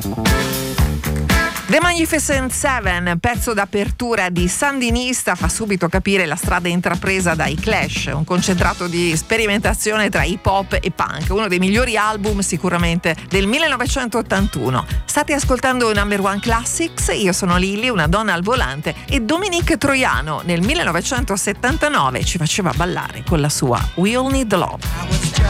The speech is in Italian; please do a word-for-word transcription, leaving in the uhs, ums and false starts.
The Magnificent Seven, pezzo d'apertura di Sandinista, fa subito capire la strada intrapresa dai Clash, un concentrato di sperimentazione tra hip hop e punk, uno dei migliori album sicuramente del millenovecentottantuno. State ascoltando Number One Classics, io sono Lily, una donna al volante, e Dominique Troiano nel millenovecentosettantanove ci faceva ballare con la sua We All Need Love.